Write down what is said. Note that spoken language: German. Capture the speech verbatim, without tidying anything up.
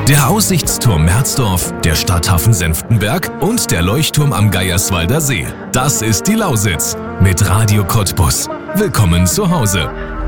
Der Aussichtsturm Merzdorf, der Stadthafen Senftenberg und der Leuchtturm am Geierswalder See. Das ist die Lausitz mit Radio Cottbus. Willkommen zu Hause.